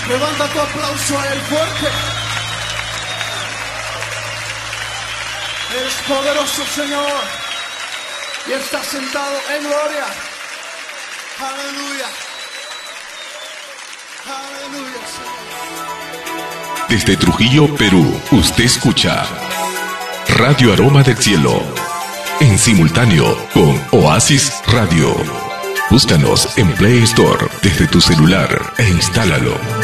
Levanta tu aplauso a Él fuerte. Es poderoso, Señor, y está sentado en gloria. Aleluya. Aleluya, Señor. Desde Trujillo, Perú, usted escucha Radio Aroma del Cielo, en simultáneo con Oasis Radio. Búscanos en Play Store desde tu celular e instálalo.